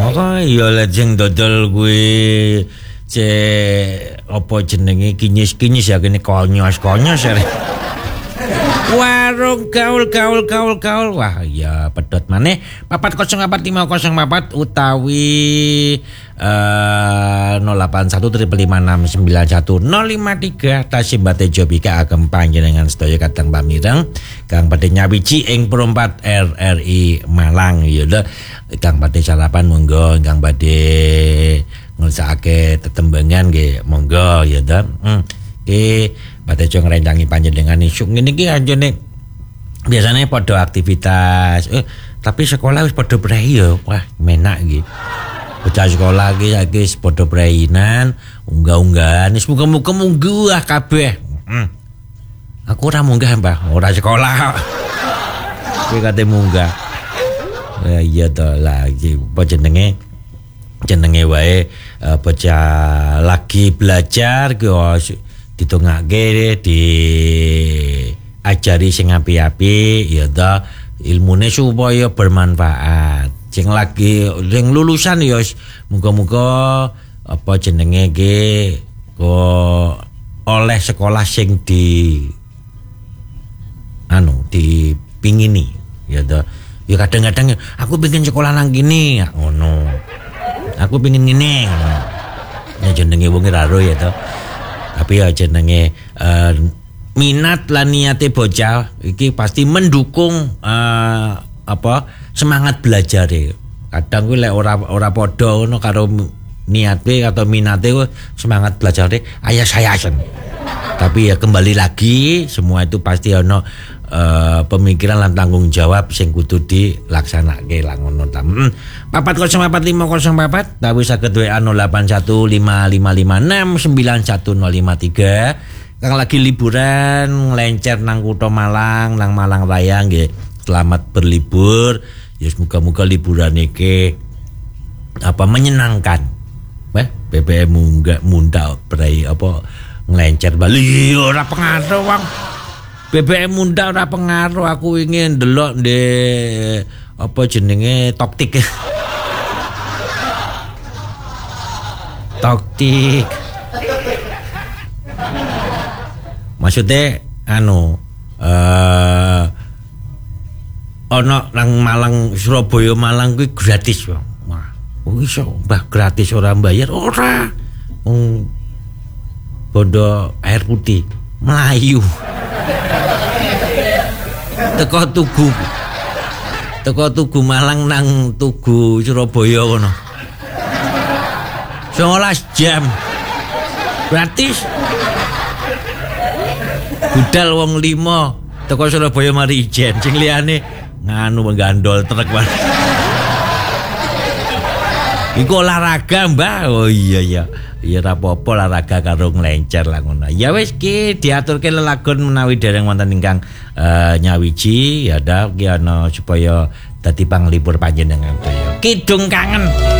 Oh iya lajeng dodol kuwi apa jenenge kinyis-kinyis ya kene konyos-konyos ya. Warung gaul. Wah ya pedot maneh 4045004 utawi 08155691053 tasih Mbate Jobika agem panjenengan sedaya kadang pamireng kang badhe nyawiji ing Perumpat RRI Malang ya lho kang badhe sarapan monggo kang badhe ngersakake tetembangan nggih monggo ya to. Badhe aja ngrencangi panjenengan isuk ngene iki anjene biasane padha aktivitas tapi sekolah wis padha prei ya wah menak iki bocah sekolah iki saiki wis padha preinan unggah-unggahan wis muga-muga munggah kabeh aku ora munggah Mbah ora sekolah kowe kate munggah ya iya to lagi apa jenenge wae bocah lagi belajar ki ditongake diajari sing api-api ya ta ilmune supaya bermanfaat sing lulusan ya muga-muga apa jenenge iki oleh sekolah sing dipingini ya ta ya kadang-kadang aku pengen sekolah nang kene ngono aku pengen ngene ya jenenge wong ora ya ta tapi ya jenenge minat lan niate bocah iki pasti mendukung semangat belajare. Kadang kuwi lek ora padha ngono karo niate atau minate semangat belajare ayas-ayasen. Tapi ya kembali lagi semua itu pasti ono pemikiran lan tanggung jawab sing kudu dilaksanake lah ngono ta. 4045004 tapi saged WA 081555691053 kang lagi liburan nglencer nang kutha Malang nang Malang Raya nggih selamat berlibur ya semoga-moga liburan iki menyenangkan. BBM munda prei nglencer Bali ora pengaruh wong BBM munda ora pengaruh aku ingin ndelok jenenge toktik maksudnya ono nang Malang Surabaya Malang kuwi gratis wong wah iso Mbah gratis ora bayar ora bondo air putih Melayu teko Tugu Malang nang Tugu Surabaya kono 19 jam gratis budal wong 5 teko Surabaya mari ijen sing liyane menggandol truk wae iku olahraga Mbah oh iya ya apa-apa olahraga karo nglencer lah ngono. Ya wis ki diaturke lelagon menawi dereng wonten ingkang nyawiji ya dak ki ana supaya dadi panglipur panjenengan. Kidung kangen.